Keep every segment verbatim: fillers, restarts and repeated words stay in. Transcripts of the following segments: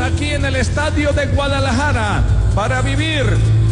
aquí en el estadio de Guadalajara para vivir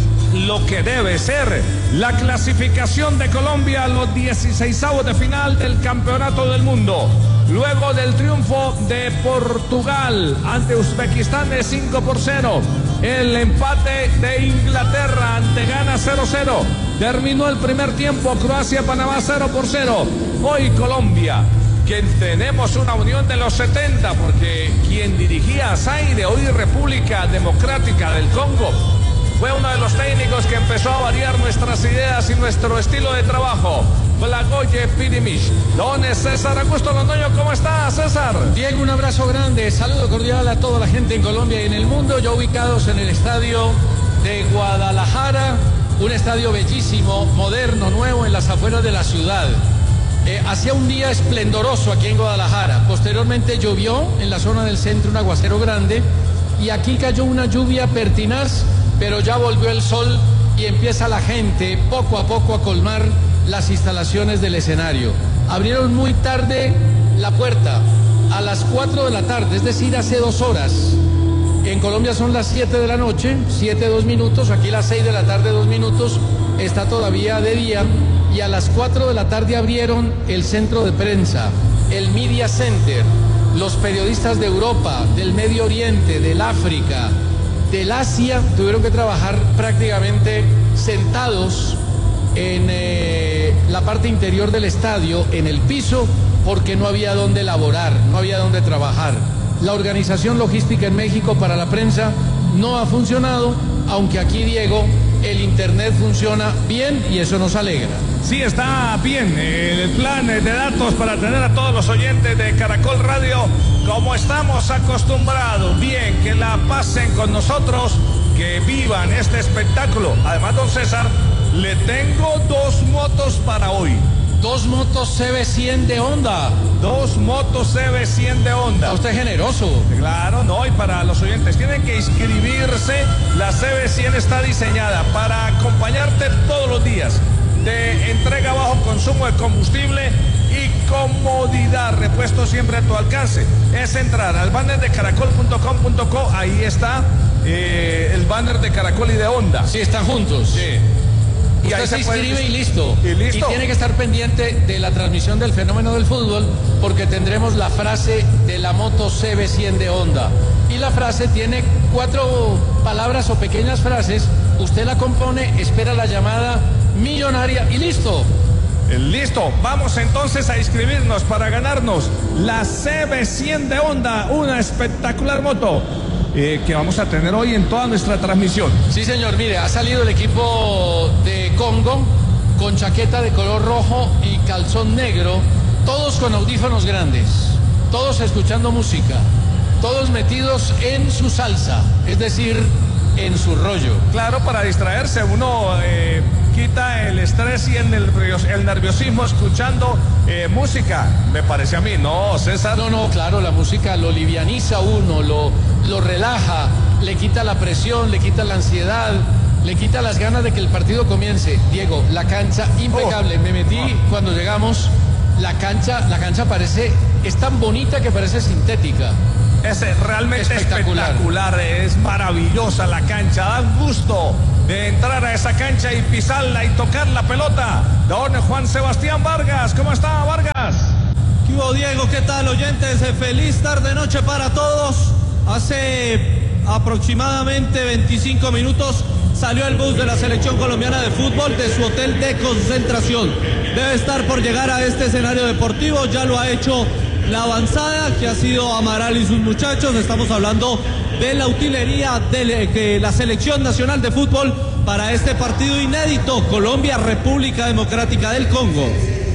lo que debe ser la clasificación de Colombia a los dieciseisavos de final del Campeonato del Mundo. Luego del triunfo de Portugal ante Uzbekistán de cinco por cero, el empate de Inglaterra ante Ghana cero cero, terminó el primer tiempo Croacia-Panamá cero por cero. Hoy Colombia, que tenemos una unión de los setenta, porque quien dirigía a Zaire, hoy República Democrática del Congo, fue uno de los técnicos que empezó a variar nuestras ideas y nuestro estilo de trabajo. Blagoje Pidimish. Don César Augusto Londoño, ¿cómo está, César? Diego, un abrazo grande, saludo cordial a toda la gente en Colombia y en el mundo, ya ubicados en el estadio de Guadalajara, un estadio bellísimo, moderno, nuevo en las afueras de la ciudad. Eh, hacía un día esplendoroso aquí en Guadalajara, posteriormente llovió en la zona del centro un aguacero grande y aquí cayó una lluvia pertinaz, pero ya volvió el sol y empieza la gente poco a poco a colmar las instalaciones del escenario. Abrieron muy tarde la puerta, a las cuatro de la tarde, es decir, hace dos horas. En Colombia son las siete de la noche, siete, dos minutos, aquí las seis de la tarde, dos minutos, está todavía de día, y a las cuatro de la tarde abrieron el centro de prensa, el Media Center. Los periodistas de Europa, del Medio Oriente, del África, del Asia, tuvieron que trabajar prácticamente sentados en eh, la parte interior del estadio, en el piso, porque no había dónde laborar, no había dónde trabajar. La organización logística en México para la prensa no ha funcionado, aunque aquí, Diego, el internet funciona bien y eso nos alegra. Sí, está bien el plan de datos para tener a todos los oyentes de Caracol Radio como estamos acostumbrados. Bien, que la pasen con nosotros, que vivan este espectáculo. Además, don César, le tengo dos motos para hoy. Dos motos C B cien de Honda. Dos motos C B cien de Honda. Está usted generoso. Claro, no, y para los oyentes tienen que inscribirse. La C B cien está diseñada para acompañarte todos los días. De entrega bajo consumo de combustible y comodidad, repuesto siempre a tu alcance. Es entrar al banner de caracol punto com punto co, ahí está eh, el banner de Caracol y de Honda. Sí, están juntos. Sí. Y usted se inscribe y listo. y listo. Y tiene que estar pendiente de la transmisión del fenómeno del fútbol, porque tendremos la frase de la moto C B cien de Honda. Y la frase tiene cuatro palabras o pequeñas frases. Usted la compone, espera la llamada millonaria y listo. Listo, vamos entonces a inscribirnos para ganarnos la C B cien de Honda, una espectacular moto eh, que vamos a tener hoy en toda nuestra transmisión. Sí, señor, mire, ha salido el equipo de Congo con chaqueta de color rojo y calzón negro, todos con audífonos grandes, todos escuchando música, todos metidos en su salsa, es decir, en su rollo. Claro, para distraerse, uno eh, quita el estrés y el, nervios, el nerviosismo escuchando eh, música, me parece a mí, ¿no, César? No, no, claro, la música lo livianiza a uno, lo, lo relaja, le quita la presión, le quita la ansiedad, le quita las ganas de que el partido comience. Diego, la cancha impecable, oh. me metí oh. cuando llegamos, la cancha, la cancha parece, es tan bonita que parece sintética. Es realmente espectacular. espectacular, es maravillosa la cancha, da gusto de entrar a esa cancha y pisarla y tocar la pelota. Don Juan Sebastián Vargas, ¿cómo está, Vargas? ¿Qué hubo, Diego? ¿Qué tal, oyentes? Feliz tarde-noche para todos. Hace aproximadamente veinticinco minutos salió el bus de la selección colombiana de fútbol de su hotel de concentración. Debe estar por llegar a este escenario deportivo, ya lo ha hecho la avanzada, que ha sido Amaral y sus muchachos. Estamos hablando de la utilería de la Selección Nacional de Fútbol para este partido inédito, Colombia-República Democrática del Congo.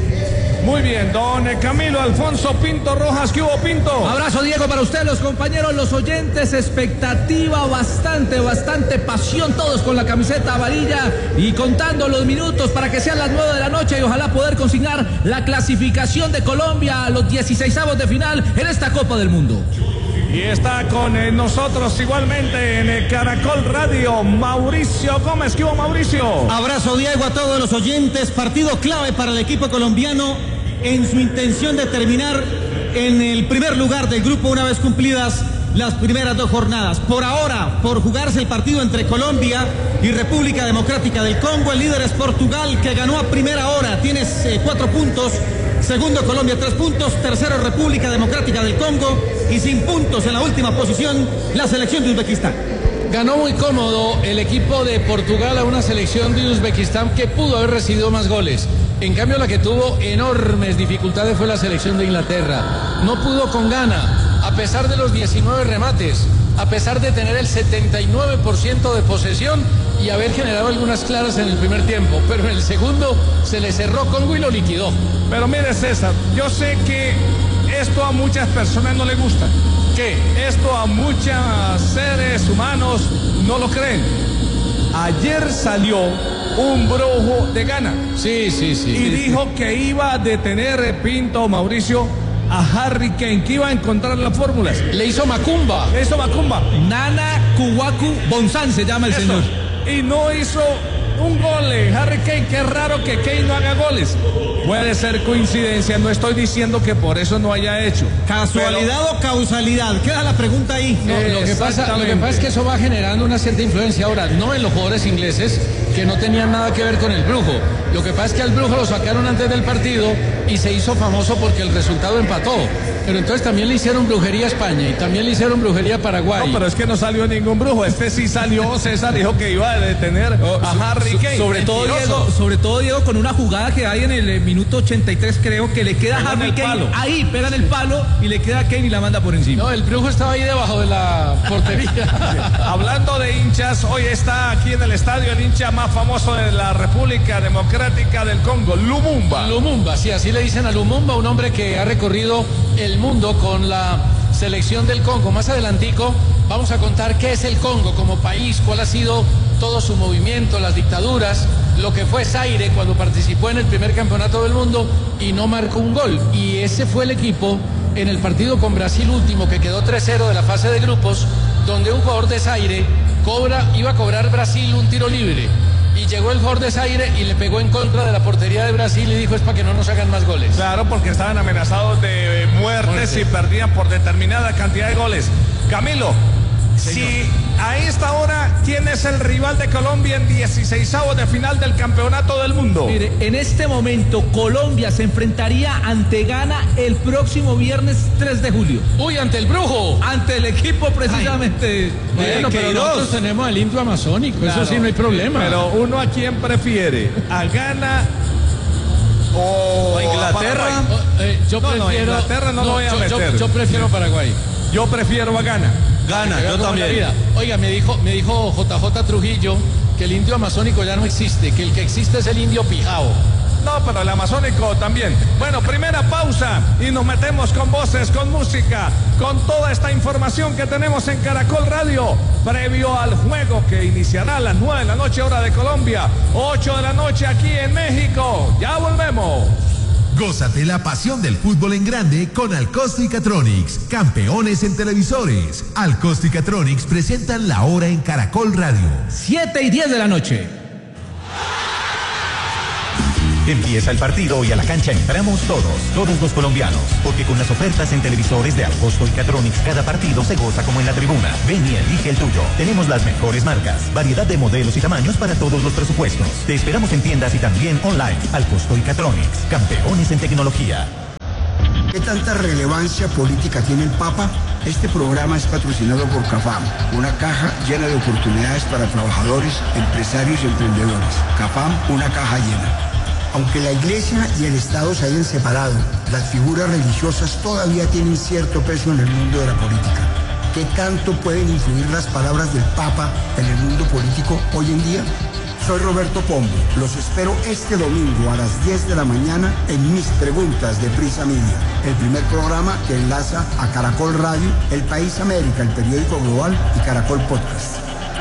Muy bien, don Camilo Alfonso Pinto Rojas, ¿qué hubo, Pinto? Abrazo, Diego, para usted, los compañeros, los oyentes, expectativa, bastante, bastante pasión, todos con la camiseta amarilla y contando los minutos para que sean las nueve de la noche y ojalá poder consignar la clasificación de Colombia a los dieciseisavos de final en esta Copa del Mundo. Y está con eh, nosotros igualmente en el Caracol Radio, Mauricio Gómez. ¿Qué hubo, Mauricio? Abrazo, Diego, a todos los oyentes. Partido clave para el equipo colombiano en su intención de terminar en el primer lugar del grupo una vez cumplidas las primeras dos jornadas. Por ahora, por jugarse el partido entre Colombia y República Democrática del Congo, el líder es Portugal, que ganó a primera hora, tiene eh, cuatro puntos. Segundo, Colombia, tres puntos. Tercero, República Democrática del Congo. Y sin puntos en la última posición, la selección de Uzbekistán. Ganó muy cómodo el equipo de Portugal a una selección de Uzbekistán que pudo haber recibido más goles. En cambio, la que tuvo enormes dificultades fue la selección de Inglaterra. No pudo con Ghana, a pesar de los diecinueve remates, a pesar de tener el setenta y nueve por ciento de posesión y haber generado algunas claras en el primer tiempo. Pero en el segundo se le cerró Congo y lo liquidó. Pero mire, César, yo sé que esto a muchas personas no les gusta. ¿Qué? Esto a muchos seres humanos no lo creen. Ayer salió un brujo de Ghana. Sí, sí, sí. Y dijo que iba a detener, Pinto, Mauricio, a Harry Kane, que iba a encontrar las fórmulas. Le hizo Macumba. Le hizo Macumba. Nana Kuwaku Bonsan se llama el Eso. señor. Y no hizo un gol, eh, Harry Kane. Qué raro que Kane no haga goles. Puede ser coincidencia, no estoy diciendo que por eso no haya hecho. ¿Casualidad o causalidad? Queda la pregunta ahí. No, lo, que pasa, lo que pasa es que eso va generando una cierta influencia. Ahora, no en los jugadores ingleses, que no tenían nada que ver con el brujo. Lo que pasa es que al brujo lo sacaron antes del partido y se hizo famoso porque el resultado empató. Pero entonces también le hicieron brujería a España y también le hicieron brujería a Paraguay. No, pero es que no salió ningún brujo. Este sí salió, César dijo que iba a detener a Harry Kane. Sobre todo, Diego, sobre todo Diego, con una jugada que hay en el eh, minuto ochenta y tres, creo que le queda a Harry Kane. Ahí pega en el palo y le queda a Kane y la manda por encima. No, el brujo estaba ahí debajo de la portería. Hablando de hinchas, hoy está aquí en el estadio el hincha más famoso de la República Democrática del Congo, Lumumba. Lumumba, sí, así le dicen a Lumumba, un hombre que ha recorrido el mundo con la selección del Congo. Más adelantico vamos a contar qué es el Congo como país, cuál ha sido todo su movimiento, las dictaduras, lo que fue Zaire cuando participó en el primer campeonato del mundo y no marcó un gol. Y ese fue el equipo en el partido con Brasil último, que quedó tres cero de la fase de grupos, donde un jugador de Zaire cobra, iba a cobrar Brasil un tiro libre. Y llegó el jugador de Zaire y le pegó en contra de la portería de Brasil y dijo: es para que no nos hagan más goles. Claro, porque estaban amenazados de muertes Muerte. y perdían por determinada cantidad de goles. Camilo, Señor. Si a esta hora, ¿quién es el rival de Colombia en dieciseisavos de final del campeonato del mundo? Mire, en este momento Colombia se enfrentaría ante Ghana el próximo viernes tres de julio. Uy, ante el brujo. Ante el equipo precisamente. Ay, bueno, pero nosotros tenemos el indio amazónico, claro, eso sí no hay problema. Pero uno a quién prefiere, a Ghana o a Inglaterra. A oh, eh, yo no, prefiero. No, Inglaterra no, no lo voy a yo, meter. Yo, yo prefiero Paraguay. Yo prefiero a Ghana. Gana, yo también. Oiga, me dijo, me dijo J J Trujillo que el indio amazónico ya no existe, que el que existe es el indio pijao. No, pero el amazónico también. Bueno, primera pausa y nos metemos con voces, con música, con toda esta información que tenemos en Caracol Radio, previo al juego que iniciará a las nueve de la noche, hora de Colombia, ocho de la noche aquí en México. Ya volvemos. Gózate la pasión del fútbol en grande con Alcosto y Catronics, campeones en televisores. Alcosto y Catronics presentan la hora en Caracol Radio. siete y diez de la noche. Empieza el partido y a la cancha entramos todos, todos los colombianos, porque con las ofertas en televisores de Alcosto y Catronics cada partido se goza como en la tribuna. Ven y elige el tuyo. Tenemos las mejores marcas, variedad de modelos y tamaños para todos los presupuestos. Te esperamos en tiendas y también online. Alcosto y Catronics, campeones en tecnología. ¿Qué tanta relevancia política tiene el Papa? Este programa es patrocinado por CAFAM, una caja llena de oportunidades para trabajadores, empresarios y emprendedores. CAFAM, una caja llena. Aunque la Iglesia y el Estado se hayan separado, las figuras religiosas todavía tienen cierto peso en el mundo de la política. ¿Qué tanto pueden influir las palabras del Papa en el mundo político hoy en día? Soy Roberto Pombo. Los espero este domingo a las diez de la mañana en Mis Preguntas de Prisa Media, el primer programa que enlaza a Caracol Radio, El País América, el periódico global y Caracol Podcast.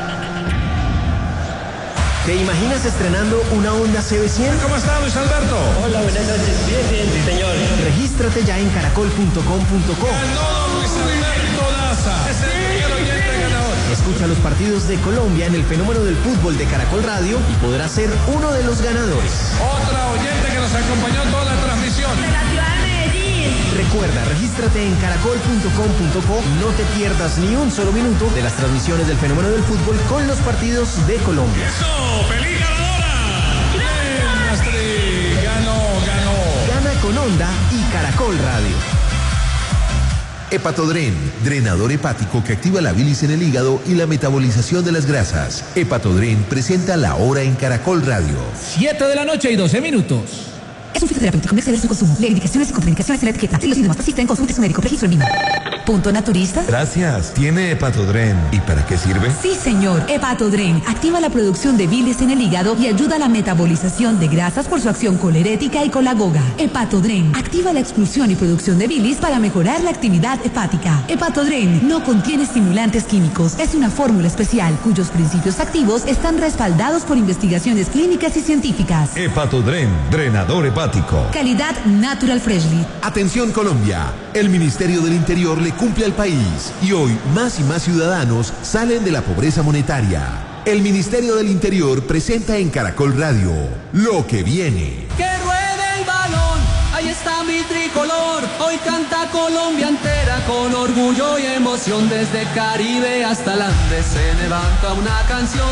¿Te imaginas estrenando una Honda C B cien? ¿Cómo está, Luis Alberto? Hola, buenas noches. Bien, bien, sí, señor. Regístrate ya en caracol punto com punto co. Ganó Luis Alberto Daza. Es el primer oyente ganador. Escucha los partidos de Colombia en el fenómeno del fútbol de Caracol Radio y podrás ser uno de los ganadores. Otra oyente que nos acompañó en toda la transmisión. De la ciudad de Medellín. Recuerda, regístrate en caracol punto com punto co y no te pierdas ni un solo minuto de las transmisiones del fenómeno del fútbol con los partidos de Colombia. ¡Eso! ¡Feliz ganadora! ¡Bien, Astrid! ¡Ganó, ganó! Gana con Onda y Caracol Radio. Hepatodren, drenador hepático que activa la bilis en el hígado y la metabolización de las grasas. Hepatodren presenta La Hora en Caracol Radio. siete de la noche y doce minutos. Es un fitoterapéutico, no exceder su consumo. Lee indicaciones y contraindicaciones en la etiqueta. Si los síntomas persisten, consulte su médico. Registro en línea. Punto naturista. Gracias. Tiene Hepatodren. ¿Y para qué sirve? Sí, señor. Hepatodren activa la producción de bilis en el hígado y ayuda a la metabolización de grasas por su acción colerética y colagoga. Hepatodren activa la expulsión y producción de bilis para mejorar la actividad hepática. Hepatodren no contiene estimulantes químicos. Es una fórmula especial cuyos principios activos están respaldados por investigaciones clínicas y científicas. Hepatodren, drenador hepático. Calidad Natural Freshly. Atención Colombia, el Ministerio del Interior le cumple al país y hoy más y más ciudadanos salen de la pobreza monetaria. El Ministerio del Interior presenta en Caracol Radio Lo que viene. Que ruede el balón, ahí está mi tricolor. Hoy canta Colombia entera con orgullo y emoción. Desde Caribe hasta el Andes se levanta una canción.